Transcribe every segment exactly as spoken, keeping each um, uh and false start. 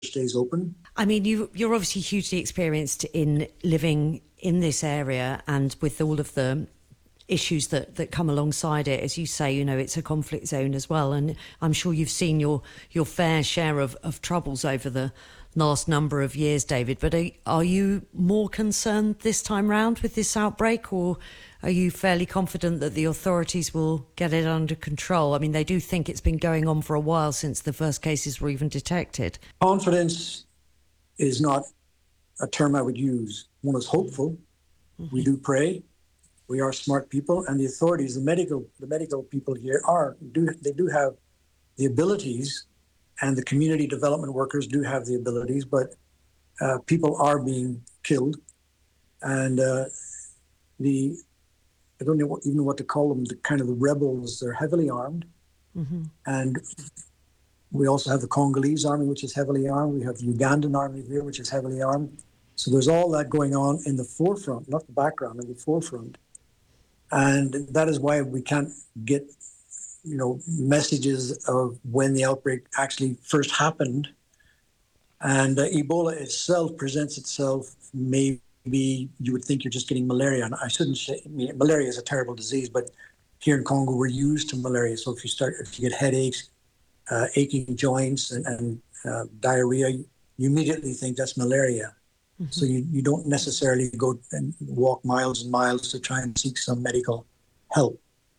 stays open. I mean, you, you're obviously hugely experienced in living in this area and with all of the issues that, that come alongside it. As you say, you know, it's a conflict zone as well. And I'm sure you've seen your, your fair share of, of troubles over the last number of years, David. But are, are you more concerned this time round with this outbreak, or are you fairly confident that the authorities will get it under control? I mean, they do think it's been going on for a while since the first cases were even detected. Confidence is not a term I would use. One is hopeful. Mm-hmm. We do pray. We are smart people, and the authorities, the medical, the medical people here are do they do have the abilities, and the community development workers do have the abilities, but uh, people are being killed, and uh, the I don't know what, even what to call them. The kind of the rebels, they're heavily armed, mm-hmm. and we also have the Congolese army, which is heavily armed. We have the Ugandan army here, which is heavily armed. So there's all that going on in the forefront, not the background, in the forefront. And that is why we can't get, you know, messages of when the outbreak actually first happened. And uh, Ebola itself presents itself, maybe you would think you're just getting malaria. And I shouldn't say, I mean, malaria is a terrible disease, but here in Congo, we're used to malaria. So if you start, if you get headaches, uh, aching joints, and, and uh, diarrhea, you immediately think that's malaria. Mm-hmm. So you, you don't necessarily go and walk miles and miles to try and seek some medical help.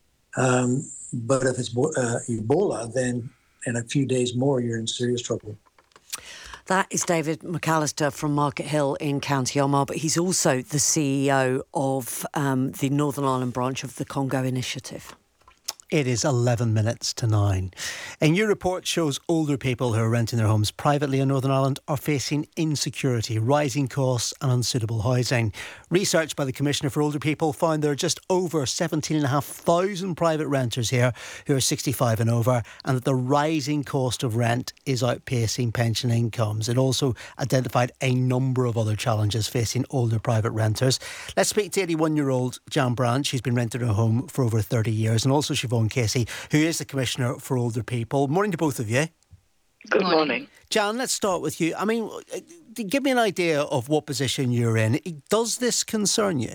Um, but if it's uh, Ebola, then in a few days more, you're in serious trouble. That is David McAllister from Market Hill in County Armagh, but he's also the C E O of um, the Northern Ireland branch of the Congo Initiative. It is eleven minutes to nine. A new report shows older people who are renting their homes privately in Northern Ireland are facing insecurity, rising costs and unsuitable housing. Research by the Commissioner for Older People found there are just over seventeen thousand five hundred private renters here who are sixty-five and over, and that the rising cost of rent is outpacing pension incomes. It also identified a number of other challenges facing older private renters. Let's speak to eighty-one-year-old Jan Branch. She's been renting her home for over thirty years, and also Siobhan Casey, who is the Commissioner for Older People. Morning to both of you. Good morning. Jan, let's start with you. I mean, give me an idea of what position you're in. Does this concern you?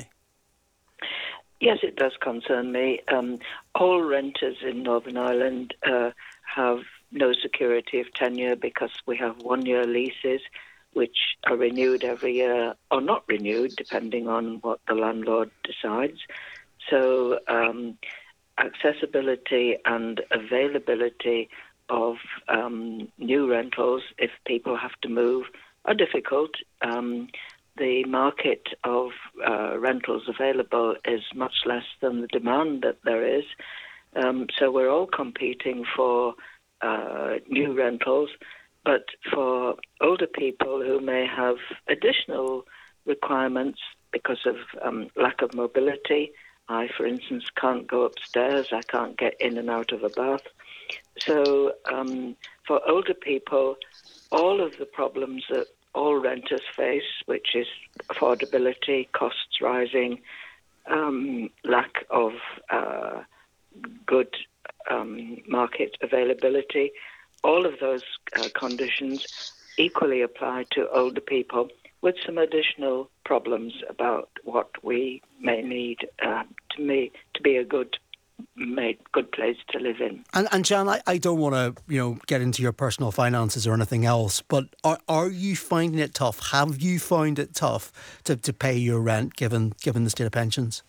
Yes, it does concern me. Um, all renters in Northern Ireland uh, have no security of tenure because we have one-year leases which are renewed every year, or not renewed, depending on what the landlord decides. So um, accessibility and availability of um, new rentals, if people have to move, are difficult. Um, the market of uh, rentals available is much less than the demand that there is. Um, so we're all competing for uh, new rentals, but for older people who may have additional requirements because of um, lack of mobility. I, for instance, can't go upstairs. I can't get in and out of a bath. So um, for older people, all of the problems that all renters face, which is affordability, costs rising, um, lack of uh, good um, market availability, all of those uh, conditions equally apply to older people, with some additional problems about what we may need uh, to me to be a good made good place to live in. And, and Jan, I, I don't want to you know get into your personal finances or anything else, but are are you finding it tough? Have you found it tough to, to pay your rent given given the state of pensions?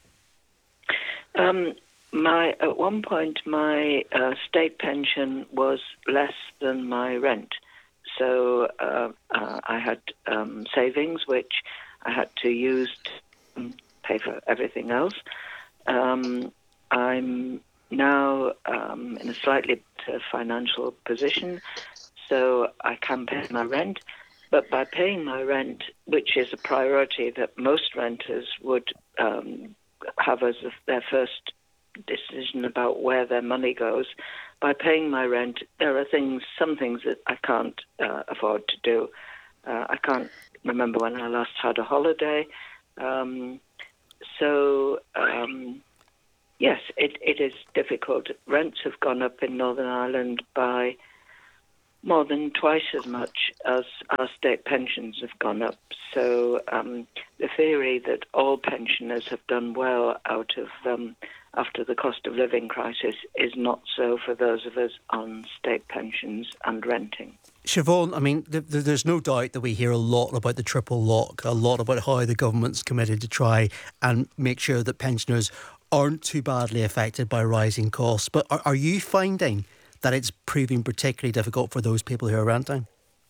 Um, my at one point my uh, state pension was less than my rent. So uh, uh, I had um, savings, which I had to use to pay for everything else. Um, I'm now um, in a slightly better financial position, so I can pay my rent. But by paying my rent, which is a priority that most renters would um, have as their first decision about where their money goes, by paying my rent, there are things, some things that I can't uh, afford to do. Uh, I can't remember when I last had a holiday. Um, so, um, yes, it, it is difficult. Rents have gone up in Northern Ireland by more than twice as much as our state pensions have gone up. So um, the theory that all pensioners have done well out of um, after the cost of living crisis is not so for those of us on state pensions and renting. Siobhan, I mean, th- th- there's no doubt that we hear a lot about the triple lock, a lot about how the government's committed to try and make sure that pensioners aren't too badly affected by rising costs. But are, are you finding that it's proving particularly difficult for those people who are renting?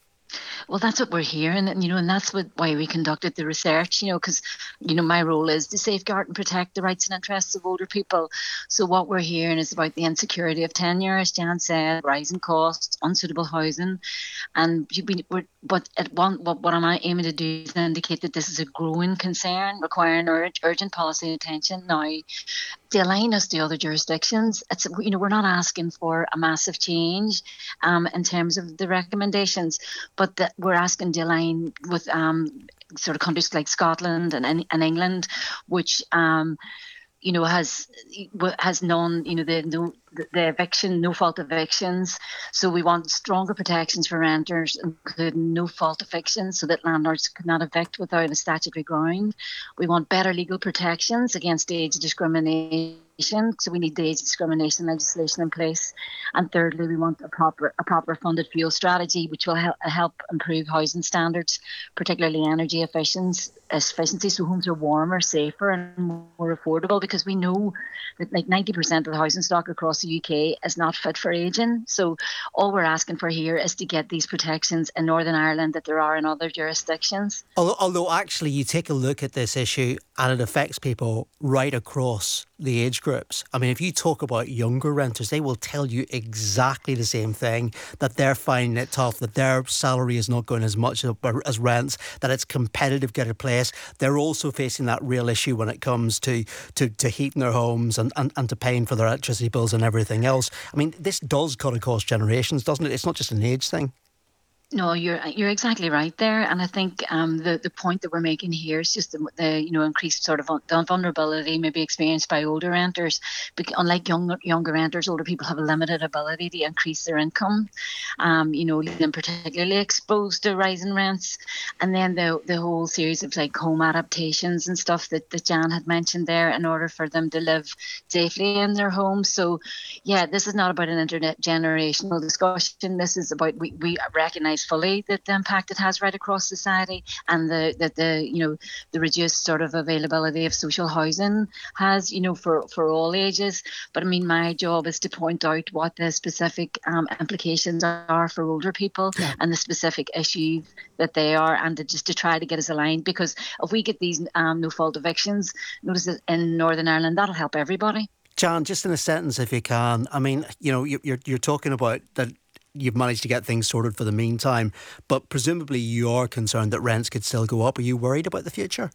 Well, that's what we're hearing, and you know, and that's what why we conducted the research. You know, because you know, my role is to safeguard and protect the rights and interests of older people. So what we're hearing is about the insecurity of tenure, as Jan said, rising costs, unsuitable housing, and we, we're, but at one, what, what I'm aiming to do is indicate that this is a growing concern requiring urgent, urgent policy attention now. To align us to other jurisdictions, it's, you know, we're not asking for a massive change um, in terms of the recommendations, but that we're asking to align with um, sort of countries like Scotland and, and England, which um, you know has has non you know the no the eviction no fault evictions. So we want stronger protections for renters, including no fault evictions, so that landlords could not evict without a statutory ground. We want better legal protections against age discrimination. So we need the age discrimination legislation in place. And thirdly, we want a proper a proper funded fuel strategy, which will help, help improve housing standards, particularly energy efficiency, efficiency, so homes are warmer, safer and more affordable, because we know that like ninety percent of the housing stock across the U K is not fit for ageing. So all we're asking for here is to get these protections in Northern Ireland that there are in other jurisdictions. Although, although actually you take a look at this issue and it affects people right across the age groups. I mean, if you talk about younger renters, they will tell you exactly the same thing, that they're finding it tough, that their salary is not going as much as rents, that it's competitive to get a place. They're also facing that real issue when it comes to, to, to heating their homes and, and, and to paying for their electricity bills and everything else. I mean, this does cut across generations, doesn't it? It's not just an age thing. No, you're you're exactly right there, and I think um, the the point that we're making here is just the, the you know increased sort of the vulnerability maybe experienced by older renters. Because unlike younger younger renters, older people have a limited ability to increase their income. Um, you know, leaving them particularly exposed to rising rents, and then the the whole series of like home adaptations and stuff that, that Jan had mentioned there, in order for them to live safely in their homes. So, yeah, this is not about an intergenerational discussion. This is about we we recognise fully that the impact it has right across society, and the that the you know the reduced sort of availability of social housing has you know for for all ages. But I mean, my job is to point out what the specific um, implications are for older people, yeah, and the specific issues that they are, and to just to try to get us aligned. Because if we get these um, no fault evictions, notice that in Northern Ireland, that'll help everybody. Jan, just in a sentence, if you can. I mean, you know, you're you're talking about that you've managed to get things sorted for the meantime, but presumably you're concerned that rents could still go up. Are you worried about the future?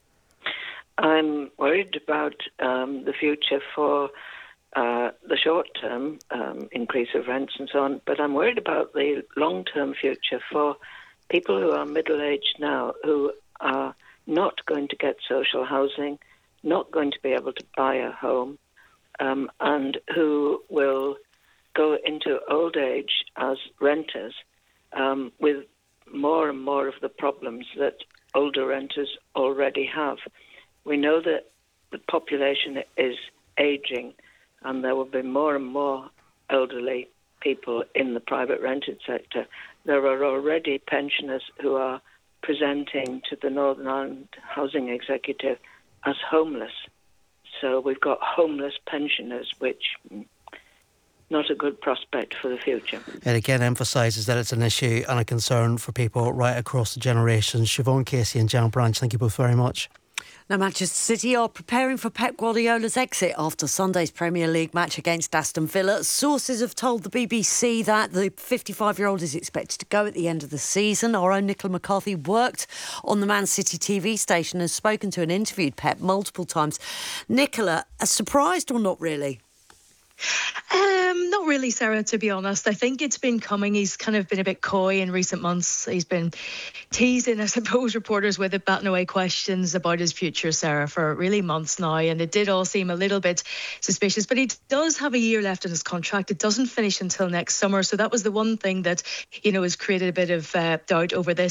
I'm worried about um, the future for uh, the short-term um, increase of rents and so on, but I'm worried about the long-term future for people who are middle-aged now, who are not going to get social housing, not going to be able to buy a home, um, and who will go into old age as renters um, with more and more of the problems that older renters already have. We know that the population is ageing, and there will be more and more elderly people in the private rented sector. There are already pensioners who are presenting to the Northern Ireland Housing Executive as homeless. So we've got homeless pensioners, which not a good prospect for the future. It again emphasises that it's an issue and a concern for people right across the generations. Siobhan Casey and Jan Branch, thank you both very much. Now, Manchester City are preparing for Pep Guardiola's exit after Sunday's Premier League match against Aston Villa. Sources have told the B B C that the fifty-five-year-old is expected to go at the end of the season. Our own Nicola McCarthy worked on the Man City T V station and has spoken to and interviewed Pep multiple times. Nicola, surprised or not really? Um, not really, Sarah, to be honest. I think it's been coming. He's kind of been a bit coy in recent months. He's been teasing, I suppose, reporters with it, batting away questions about his future, Sarah, for really months now. And it did all seem a little bit suspicious. But he does have a year left in his contract. It doesn't finish until next summer. So that was the one thing that, you know, has created a bit of uh, doubt over this.